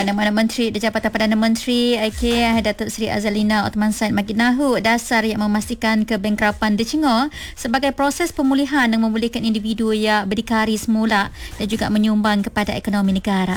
Mana-mana Menteri Jabatan Perdana Menteri Datuk Seri Azalina Othman Said makin nahu dasar yang memastikan kebangkrapan Decengor sebagai proses pemulihan yang memulihkan individu yang berdikari semula dan juga menyumbang kepada ekonomi negara.